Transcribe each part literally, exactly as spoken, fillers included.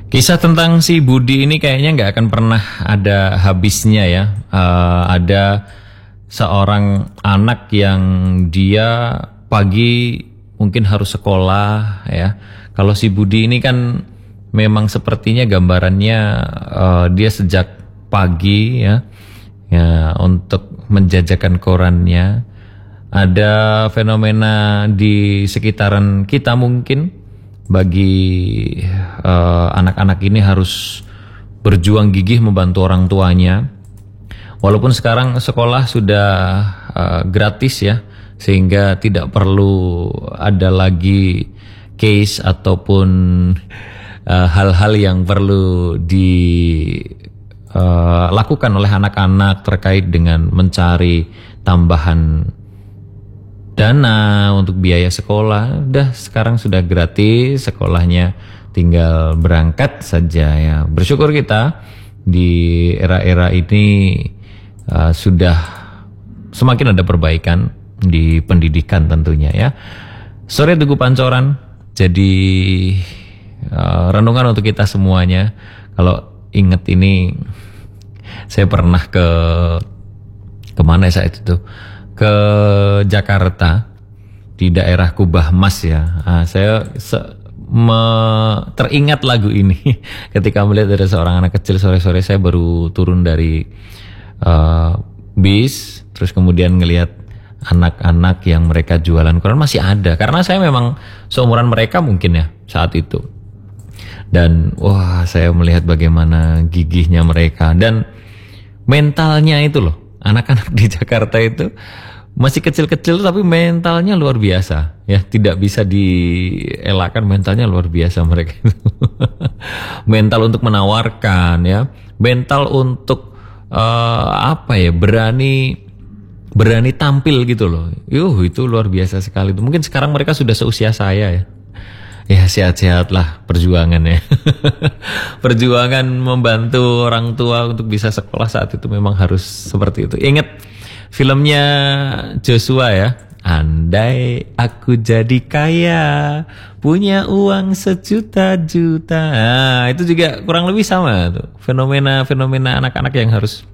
Kisah tentang si Budi ini kayaknya nggak akan pernah ada habisnya ya. Uh, ada seorang anak yang dia pagi mungkin harus sekolah ya. Kalau si Budi ini kan memang sepertinya gambarannya uh, dia sejak pagi ya, ya untuk menjajakan korannya. Ada fenomena di sekitaran kita mungkin bagi uh, anak-anak ini harus berjuang gigih membantu orang tuanya. Walaupun sekarang sekolah sudah uh, gratis ya, sehingga tidak perlu ada lagi case ataupun uh, hal-hal yang perlu dilakukan uh, oleh anak-anak terkait dengan mencari tambahan dana untuk biaya sekolah. Udah sekarang sudah gratis, sekolahnya tinggal berangkat saja ya. Bersyukur kita di era-era ini uh, sudah semakin ada perbaikan di pendidikan tentunya ya. Sore Tugu Pancoran jadi uh, renungan untuk kita semuanya. Kalau inget ini, saya pernah ke kemana saat itu? Ke Jakarta di daerah Kubah Mas ya. Nah, saya se- me- teringat lagu ini ketika melihat ada seorang anak kecil sore-sore. Saya baru turun dari uh, bis, terus kemudian ngelihat anak-anak yang mereka jualan koran masih ada, karena saya memang seumuran mereka mungkin ya saat itu. Dan wah, saya melihat bagaimana gigihnya mereka dan mentalnya itu loh. Anak-anak di Jakarta itu masih kecil-kecil tapi mentalnya luar biasa ya, tidak bisa dielakkan, mentalnya luar biasa mereka itu. Mental untuk menawarkan ya, mental untuk uh, apa ya, berani berani tampil gitu loh. Yuh, itu luar biasa sekali. Mungkin sekarang mereka sudah seusia saya ya. Ya sehat-sehat lah perjuangannya. Perjuangan membantu orang tua untuk bisa sekolah saat itu memang harus seperti itu. Ingat filmnya Joshua ya. Andai aku jadi kaya, punya uang sejuta-juta. Nah, itu juga kurang lebih sama tuh. Fenomena-fenomena anak-anak yang harus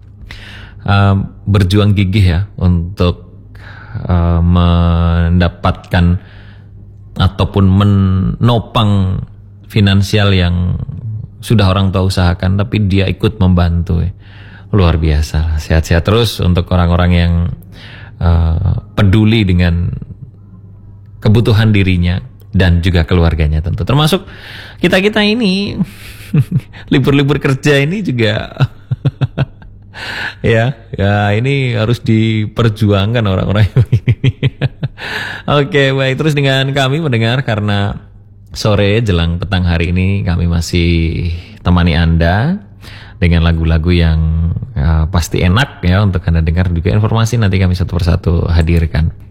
um, berjuang gigih ya untuk uh, mendapatkan ataupun menopang finansial yang sudah orang tua usahakan, tapi dia ikut membantu. Luar biasa. Sehat-sehat terus untuk orang-orang yang uh, peduli dengan kebutuhan dirinya dan juga keluarganya tentu. Termasuk kita-kita ini libur-libur kerja ini juga ya, ya ini harus diperjuangkan orang-orang ini. Oke, baik, terus dengan kami mendengar, karena sore jelang petang hari ini kami masih temani Anda dengan lagu-lagu yang uh, pasti enak ya untuk Anda dengar, juga informasi nanti kami satu persatu hadirkan.